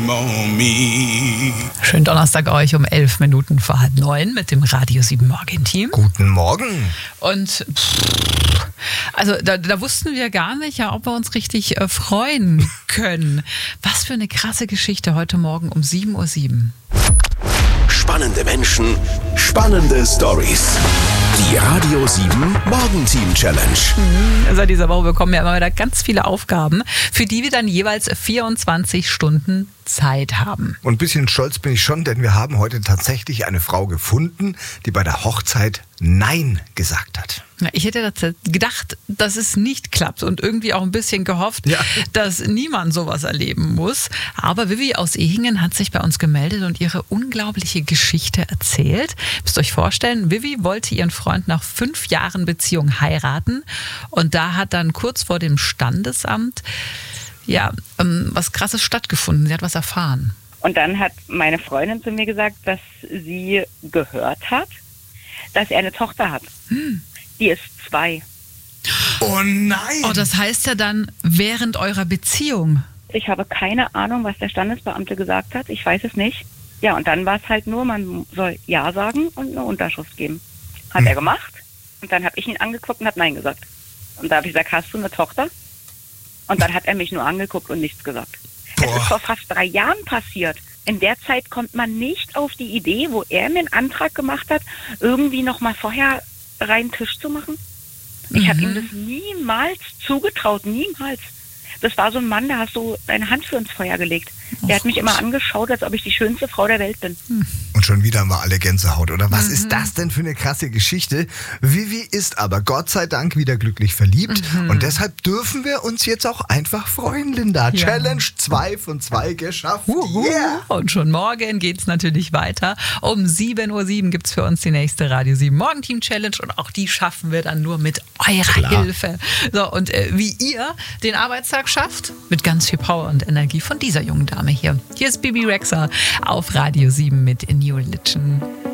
Schönen Donnerstag euch um 11 Minuten vor 8:30 mit dem Radio 7 Morgen-Team. Guten Morgen. Und also da wussten wir gar nicht, ja, ob wir uns richtig freuen können. Was für eine krasse Geschichte heute Morgen um 7:07 Uhr. Spannende Menschen, spannende Stories. Die Radio 7 Morgenteam Challenge. Seit dieser Woche bekommen wir immer wieder ganz viele Aufgaben, für die wir dann jeweils 24 Stunden Zeit haben. Und ein bisschen stolz bin ich schon, denn wir haben heute tatsächlich eine Frau gefunden, die bei der Hochzeit Nein gesagt hat. Ich hätte gedacht, dass es nicht klappt und irgendwie auch ein bisschen gehofft, dass niemand sowas erleben muss. Aber Vivi aus Ehingen hat sich bei uns gemeldet und ihre unglaubliche Geschichte erzählt. Müsst ihr euch vorstellen, Vivi wollte ihren Freund nach 5 Jahren Beziehung heiraten und da hat dann kurz vor dem Standesamt was Krasses stattgefunden. Sie hat was erfahren. Und dann hat meine Freundin zu mir gesagt, dass sie gehört hat, dass er eine Tochter hat. Die ist 2. Oh nein! Oh, das heißt ja dann während eurer Beziehung. Ich habe keine Ahnung, was der Standesbeamte gesagt hat. Ich weiß es nicht. Ja, und dann war es halt nur, man soll Ja sagen und eine Unterschrift geben. Hat er gemacht. Und dann habe ich ihn angeguckt und habe Nein gesagt. Und da habe ich gesagt, hast du eine Tochter? Und dann hat er mich nur angeguckt und nichts gesagt. Es ist vor fast 3 Jahren passiert. In der Zeit kommt man nicht auf die Idee, wo er mir einen Antrag gemacht hat, irgendwie noch mal vorher reinen Tisch zu machen. Ich habe ihm das niemals zugetraut, niemals. Das war so ein Mann, der hat so eine Hand für ins Feuer gelegt. Der hat mich immer angeschaut, als ob ich die schönste Frau der Welt bin. Und schon wieder haben wir alle Gänsehaut, oder? Was ist das denn für eine krasse Geschichte? Vivi ist aber Gott sei Dank wieder glücklich verliebt. Und deshalb dürfen wir uns jetzt auch einfach freuen, Linda. Ja. Challenge 2 von 2 geschafft. Yeah. Und schon morgen geht's natürlich weiter. Um 7:07 Uhr gibt's für uns die nächste Radio 7 Morgenteam Challenge und auch die schaffen wir dann nur mit eurer Hilfe. So, und wie ihr den Arbeitstag schafft, mit ganz viel Power und Energie von dieser jungen Dame hier. Hier ist Bibi Rexha auf Radio 7 mit A New Religion.